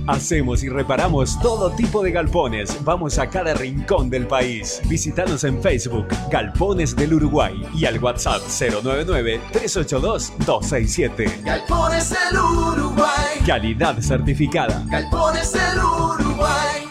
Hacemos y reparamos todo tipo de galpones. Vamos a cada rincón del país. Visítanos en Facebook, Galpones del Uruguay, y al WhatsApp 099-382-267. Galpones del Uruguay. Calidad certificada. Galpones del Uruguay.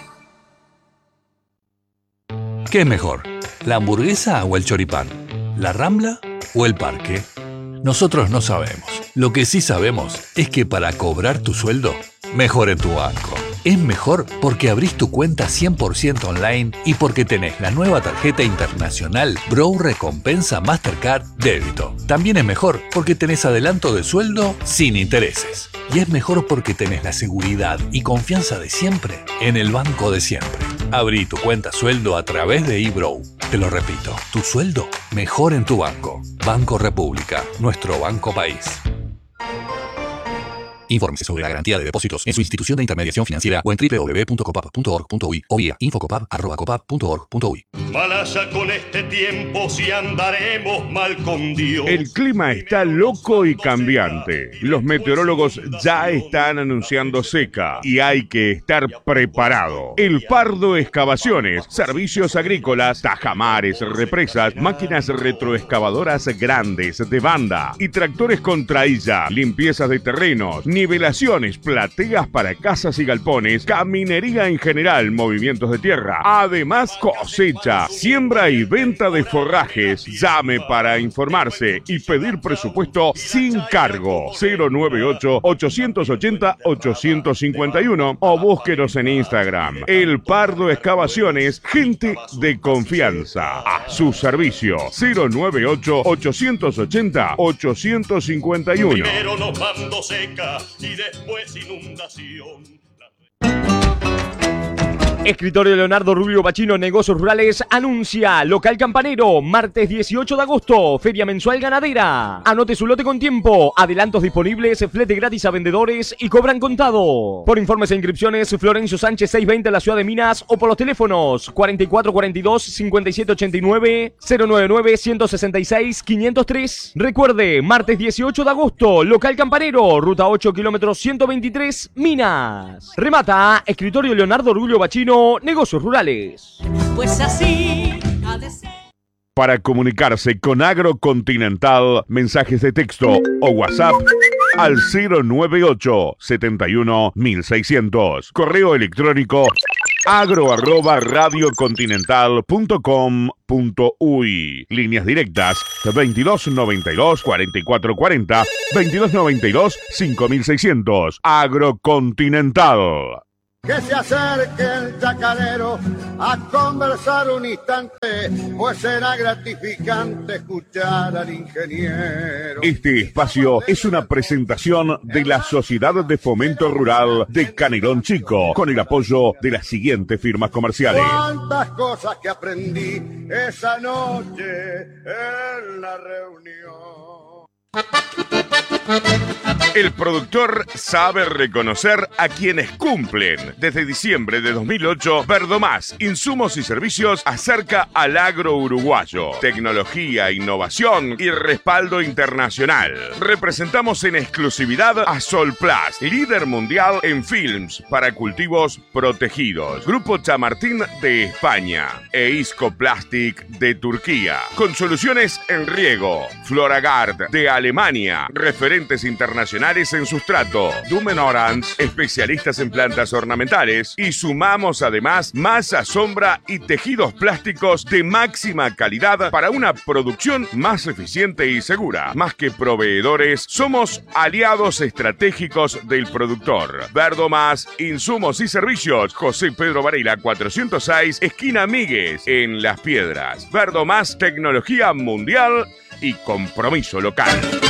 ¿Qué es mejor? ¿La hamburguesa o el choripán? ¿La Rambla o el Parque? Nosotros no sabemos. Lo que sí sabemos es que para cobrar tu sueldo, mejor en tu banco. Es mejor porque abrís tu cuenta 100% online y porque tenés la nueva tarjeta internacional Bro Recompensa Mastercard Débito. También es mejor porque tenés adelanto de sueldo sin intereses. Y es mejor porque tenés la seguridad y confianza de siempre en el banco de siempre. Abrí tu cuenta sueldo a través de eBrow. Te lo repito, tu sueldo mejor en tu banco. Banco República, nuestro banco país. Infórmese sobre la garantía de depósitos en su institución de intermediación financiera o en www.copap.org.uy o vía infocopap@copap.org.uy. Malaya con este tiempo si andaremos mal con Dios. El clima está loco y cambiante. Los meteorólogos ya están anunciando seca y hay que estar preparado. El Pardo Excavaciones, servicios agrícolas, tajamares, represas, máquinas retroexcavadoras grandes de banda y tractores con trailla, limpiezas de terrenos, nivelaciones, plateas para casas y galpones, caminería en general, movimientos de tierra. Además, cosecha, siembra y venta de forrajes. Llame para informarse y pedir presupuesto sin cargo. 098-880-851 o búsquenos en Instagram. El Pardo Excavaciones, gente de confianza. A su servicio. 098-880-851. Primero nos mando seca y después inundación. Escritorio Leonardo Rubio Bachino, Negocios Rurales, anuncia local campanero, martes 18 de agosto, feria mensual ganadera. Anote su lote con tiempo, adelantos disponibles, flete gratis a vendedores y cobran contado. Por informes e inscripciones, Florencio Sánchez 620 la ciudad de Minas o por los teléfonos 4442-5789, 099-166-503. Recuerde, martes 18 de agosto, local campanero, ruta 8, kilómetro 123, Minas. Remata, Escritorio Leonardo Rubio Bachino, Negocios Rurales. Pues así ha de ser. Para comunicarse con Agrocontinental, mensajes de texto o WhatsApp al 098 71 1600. Correo electrónico agro@radiocontinental.com.uy. Líneas directas 2292 4440, 2292 5600. Agrocontinental. Que se acerque el chacarero a conversar un instante, pues será gratificante escuchar al ingeniero. Este espacio es una presentación de la Sociedad de Fomento Rural de Canelón Chico, con el apoyo de las siguientes firmas comerciales. Cuántas cosas que aprendí esa noche en la reunión. El productor sabe reconocer a quienes cumplen. Desde diciembre de 2008, Verdomás, insumos y servicios acerca al agro uruguayo. Tecnología, innovación y respaldo internacional. Representamos en exclusividad a Solplast, líder mundial en films para cultivos protegidos. Grupo Chamartín de España e Isco Plastic de Turquía. Con soluciones en riego. Floragard de Alemania. Referentes internacionales en sustrato. Dumen Orange, especialistas en plantas ornamentales. Y sumamos además masa, sombra y tejidos plásticos de máxima calidad para una producción más eficiente y segura. Más que proveedores, somos aliados estratégicos del productor. Verdomás, insumos y servicios. José Pedro Varela 406, esquina Míguez, en Las Piedras. Verdomás, tecnología mundial y compromiso local.